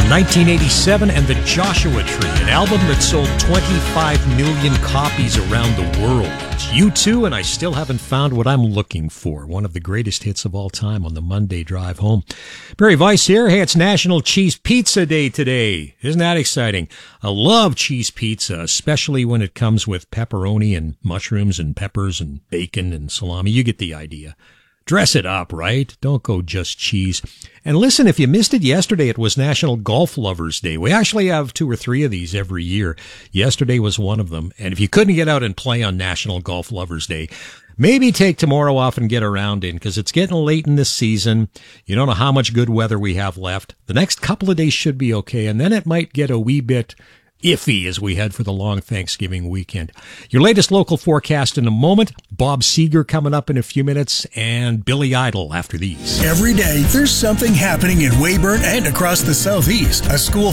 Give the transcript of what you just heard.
1987 and the Joshua Tree, an album that sold 25 million copies around the world. It's U2, and I still haven't found what I'm looking for. One of the greatest hits of all time on the Monday drive home. Barry Weiss here. Hey, it's National Cheese Pizza Day today. Isn't that exciting? I love cheese pizza, especially when it comes with pepperoni and mushrooms and peppers and bacon and salami. You get the idea. Dress it up, right? Don't go just cheese. And listen, if you missed it yesterday, it was National Golf Lovers Day. We actually have 2 or 3 of these every year. Yesterday was one of them. And if you couldn't get out and play on National Golf Lovers Day, maybe take tomorrow off and get a round in, because it's getting late in this season. You don't know how much good weather we have left. The next couple of days should be okay, and then it might get a wee bit iffy as we head for the long Thanksgiving weekend. Your latest local forecast in a moment. Bob Seger coming up in a few minutes, and Billy Idol after these. Every day, there's something happening in Weyburn and across the Southeast. A school